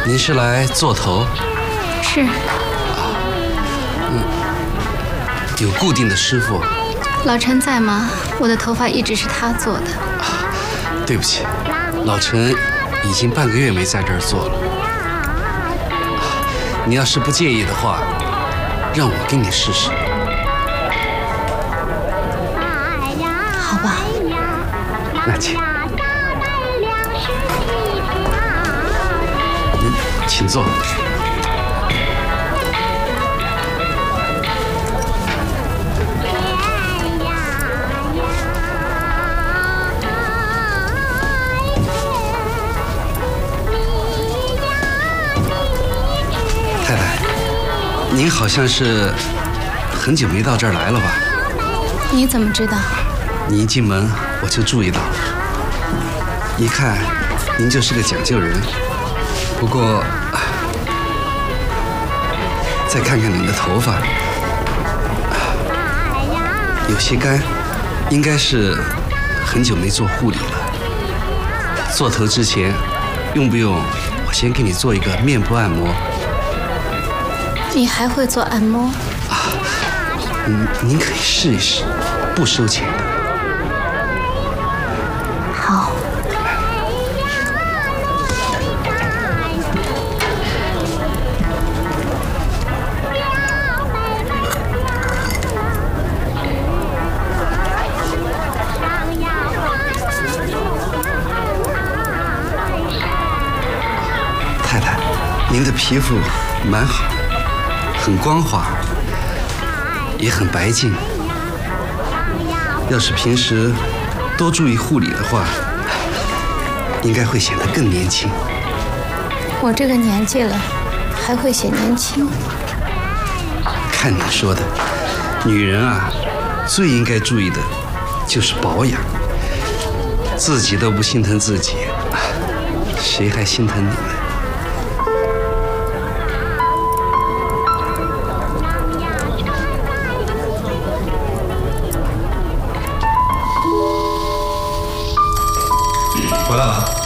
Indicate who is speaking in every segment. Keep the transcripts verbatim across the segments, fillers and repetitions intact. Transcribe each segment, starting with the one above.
Speaker 1: 您是来做头？
Speaker 2: 是。
Speaker 1: 嗯，有固定的师傅？
Speaker 2: 老陈在吗？我的头发一直是他做的。
Speaker 1: 啊，对不起，老陈已经半个月没在这儿做了。啊，你要是不介意的话，让我给你试试。
Speaker 2: 好吧。
Speaker 1: 那请。您请坐。太太，您好像是很久没到这儿来了吧？
Speaker 2: 你怎么知道？
Speaker 1: 你一进门我就注意到了，一看您就是个讲究人。不过，再看看您的头发，有些干，应该是很久没做护理了。做头之前，用不用我先给你做一个面部按摩？
Speaker 2: 你还会做按摩？
Speaker 1: 啊，您您可以试一试，不收钱的。
Speaker 2: 好。
Speaker 1: 太太，您的皮肤蛮好，很光滑，也很白净。要是平时多注意护理的话，应该会显得更年轻。
Speaker 2: 我这个年纪了，还会显年轻？
Speaker 1: 看你说的，女人啊，最应该注意的就是保养。自己都不心疼自己，谁还心疼你呢？
Speaker 3: 回来了。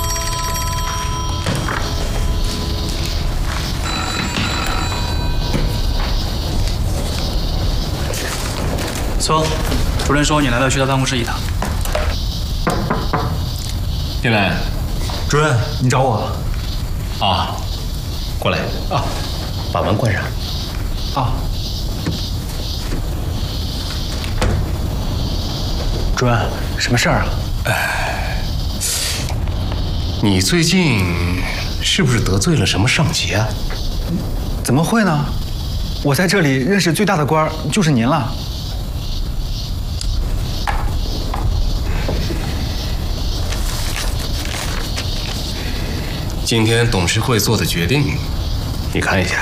Speaker 4: 聪，主任说你来了，去他办公室一趟。
Speaker 3: 进来。
Speaker 5: 主任，你找我？
Speaker 3: 啊，过来啊，把门关上。
Speaker 5: 啊。主任，什么事儿啊？
Speaker 3: 哎，你最近是不是得罪了什么上级啊？
Speaker 5: 怎么会呢？我在这里认识最大的官儿就是您了。
Speaker 3: 今天董事会做的决定，你看一下。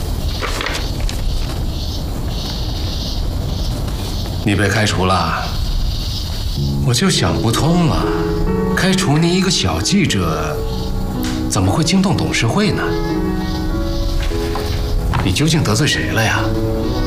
Speaker 3: 你被开除了，我就想不通了，开除你一个小记者，怎么会惊动董事会呢？你究竟得罪谁了呀？